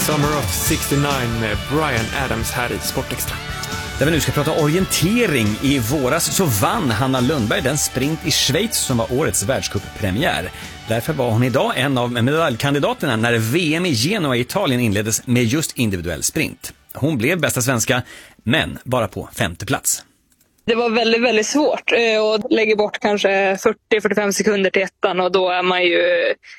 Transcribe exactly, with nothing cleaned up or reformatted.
Summer of sextionio med Bryan Adams här i Sportextra. Där vi nu ska prata orientering. I våras så vann Hanna Lundberg den sprint i Schweiz som var årets världscuppremiär. Därför var hon idag en av medaljkandidaterna när V M i Genoa i Italien inleddes med just individuell sprint. Hon blev bästa svenska, men bara på femte plats. Det var väldigt, väldigt svårt och lägger bort kanske fyrtio till fyrtiofem sekunder till ettan och då är man ju